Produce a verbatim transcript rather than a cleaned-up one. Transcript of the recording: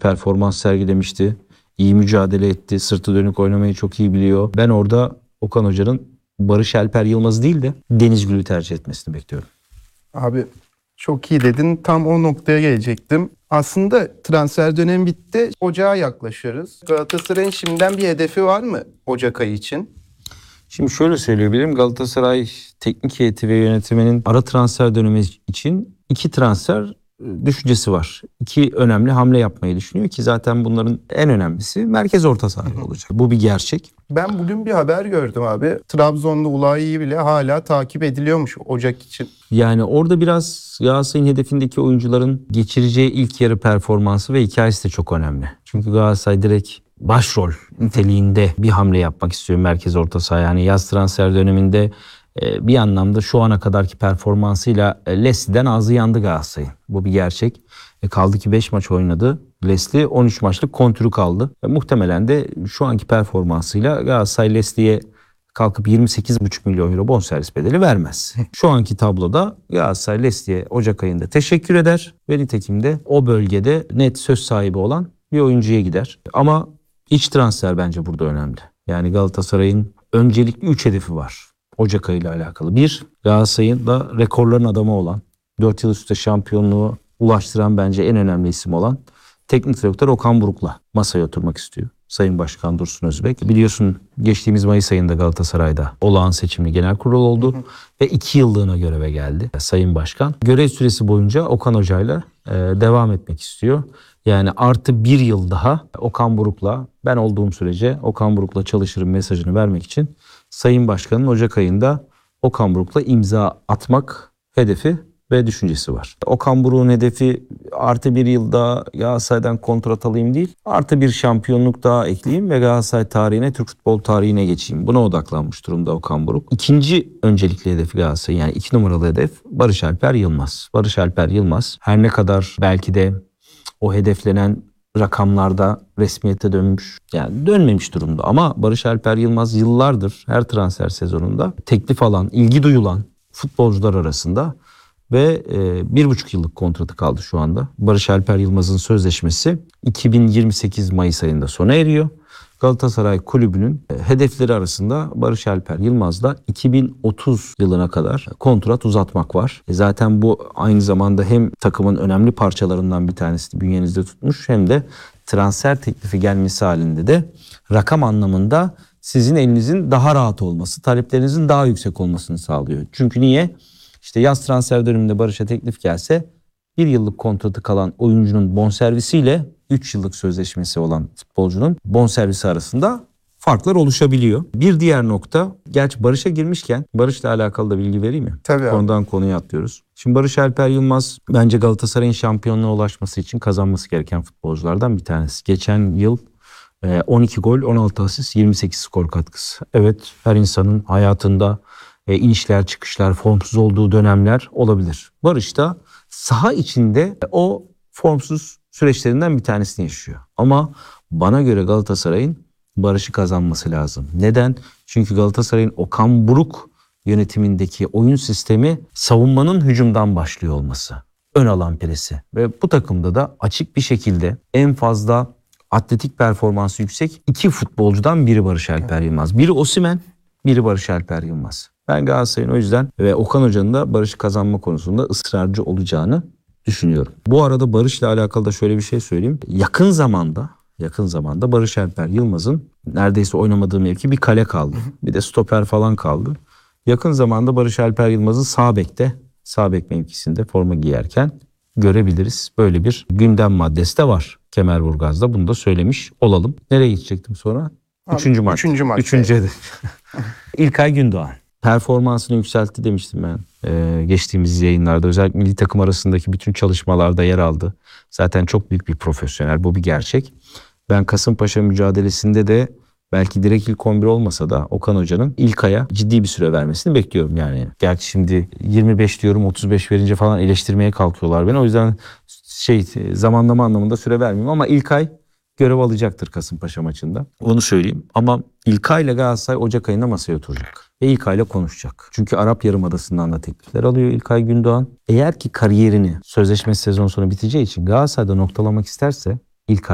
performans sergilemişti. İyi mücadele etti. Sırtı dönük oynamayı çok iyi biliyor. Ben orada Okan Hoca'nın Barış Alper Yılmaz'ı değil de Deniz Gül'ü tercih etmesini bekliyorum. Abi çok iyi dedin. Tam o noktaya gelecektim. Aslında transfer dönemi bitti. Ocağa yaklaşıyoruz. Galatasaray'ın şimdiden bir hedefi var mı Ocak ayı için? Şimdi şöyle söyleyebilirim. Galatasaray teknik heyeti ve yönetiminin ara transfer dönemi için iki transfer düşüncesi var. İki önemli hamle yapmayı düşünüyor ki zaten bunların en önemlisi merkez orta saha olacak. Bu bir gerçek. Ben bugün bir haber gördüm abi. Trabzon'da Ulayi'yi bile hala takip ediliyormuş Ocak için. Yani orada biraz Galatasaray'ın hedefindeki oyuncuların geçireceği ilk yarı performansı ve hikayesi de çok önemli. Çünkü Galatasaray direkt başrol niteliğinde bir hamle yapmak istiyor merkez orta saha. Yani yaz transfer döneminde bir anlamda şu ana kadarki performansıyla Leslie'den ağzı yandı Galatasaray'ın. Bu bir gerçek. E kaldı ki beş maç oynadı. Leslie on üç maçlık kontürü kaldı. E muhtemelen de şu anki performansıyla Galatasaray Leslie'ye kalkıp yirmi sekiz buçuk milyon euro bonservis bedeli vermez. Şu anki tabloda Galatasaray Leslie'ye Ocak ayında teşekkür eder ve nitekim de o bölgede net söz sahibi olan bir oyuncuya gider. Ama iç transfer bence burada önemli. Yani Galatasaray'ın öncelikli üç hedefi var Ocak ayıyla alakalı. Bir, Galatasaray'ın da rekorların adamı olan, dört yıl üstte şampiyonluğu ulaştıran bence en önemli isim olan teknik direktör Okan Buruk'la masaya oturmak istiyor. Sayın Başkan Dursun Özbek. Biliyorsun geçtiğimiz Mayıs ayında Galatasaray'da olağan seçimli genel kurul oldu. Hı hı. Ve iki yıllığına göreve geldi Sayın Başkan. Görev süresi boyunca Okan Hoca'yla e, devam etmek istiyor. Yani artı bir yıl daha Okan Buruk'la, ben olduğum sürece Okan Buruk'la çalışırım mesajını vermek için Sayın Başkan'ın Ocak ayında Okan Buruk'la imza atmak hedefi ve düşüncesi var. Okan Buruk'un hedefi artı bir yıl daha Galatasaray'dan kontrat alayım değil, artı bir şampiyonluk daha ekleyeyim ve Galatasaray tarihine, Türk futbol tarihine geçeyim. Buna odaklanmış durumda Okan Buruk. İkinci öncelikli hedefi Galatasaray, yani iki numaralı hedef Barış Alper Yılmaz. Barış Alper Yılmaz her ne kadar belki de o hedeflenen rakamlarda resmiyete dönmüş, yani dönmemiş durumda. Ama Barış Alper Yılmaz yıllardır her transfer sezonunda teklif alan, ilgi duyulan futbolcular arasında ve e, bir buçuk yıllık kontratı kaldı şu anda. Barış Alper Yılmaz'ın sözleşmesi iki bin yirmi sekiz Mayıs ayında sona eriyor. Galatasaray Kulübü'nün e, hedefleri arasında Barış Alper Yılmaz'la iki bin otuz yılına kadar kontrat uzatmak var. E, zaten bu aynı zamanda hem takımın önemli parçalarından bir tanesi bünyenizde tutmuş, hem de transfer teklifi gelmesi halinde de rakam anlamında sizin elinizin daha rahat olması, taleplerinizin daha yüksek olmasını sağlıyor. Çünkü niye? İşte yaz transfer döneminde Barış'a teklif gelse bir yıllık kontratı kalan oyuncunun bonservisiyle üç yıllık sözleşmesi olan futbolcunun bonservisi arasında farklar oluşabiliyor. Bir diğer nokta, gerçi Barış'a girmişken Barış'la alakalı da bilgi vereyim mi? Tabii. Konudan konuya atlıyoruz. Şimdi Barış Alper Yılmaz bence Galatasaray'ın şampiyonluğa ulaşması için kazanması gereken futbolculardan bir tanesi. Geçen yıl on iki gol, on altı asist, yirmi sekiz skor katkısı. Evet, her insanın hayatında E, inişler çıkışlar, formsuz olduğu dönemler olabilir. Barış da saha içinde o formsuz süreçlerinden bir tanesini yaşıyor. Ama bana göre Galatasaray'ın Barış'ı kazanması lazım. Neden? Çünkü Galatasaray'ın Okan Buruk yönetimindeki oyun sistemi savunmanın hücumdan başlıyor olması. Ön alan presi. Ve bu takımda da açık bir şekilde en fazla atletik performansı yüksek iki futbolcudan biri Barış Alper Yılmaz. Biri Osimhen, biri Barış Alper Yılmaz. Ben Galatasaray'ın o yüzden ve Okan Hoca'nın da Barış'ı kazanma konusunda ısrarcı olacağını düşünüyorum. Bu arada Barış'la alakalı da şöyle bir şey söyleyeyim. Yakın zamanda, yakın zamanda Barış Alper Yılmaz'ın neredeyse oynamadığı mevki bir kale kaldı. Bir de stoper falan kaldı. Yakın zamanda Barış Alper Yılmaz'ı sağ bekte, sağ bek mevkisinde forma giyerken görebiliriz. Böyle bir gündem maddesi de var Kemerburgaz'da. Bunu da söylemiş olalım. Nereye gidecektim sonra? Abi, üçüncü madde. Üçüncü madde. Üçüncü hedef. İlkay Gündoğan. Performansını yükseltti demiştim ben ee, geçtiğimiz yayınlarda. Özellikle milli takım arasındaki bütün çalışmalarda yer aldı. Zaten çok büyük bir profesyonel, bu bir gerçek. Ben Kasımpaşa mücadelesinde de belki direkt ilk on bir olmasa da Okan Hoca'nın İlkay'a ciddi bir süre vermesini bekliyorum yani. Gerçi şimdi yirmi beş diyorum, otuz beş verince falan eleştirmeye kalkıyorlar beni. O yüzden şey zamanlama anlamında süre vermeyeyim ama İlkay görev alacaktır Kasımpaşa maçında. Onu söyleyeyim. Ama İlkay ile Galatasaray Ocak ayında masaya oturacak. Ve İlkay ile konuşacak. Çünkü Arap Yarımadası'ndan da teklifler alıyor İlkay Gündoğan. Eğer ki kariyerini sözleşmesi sezon sonu biteceği için Galatasaray'da noktalamak isterse İlkay